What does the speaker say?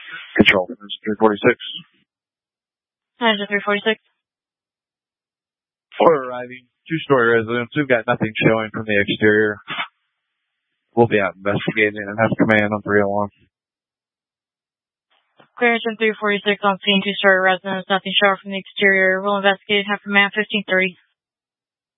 Control, 346. Engine 346. We're arriving. Two-story residence. We've got nothing showing from the exterior. We'll be out investigating and have command on 301. Clear engine 346 on scene, two-story residence. Nothing showing from the exterior. We'll investigate and have command 1530.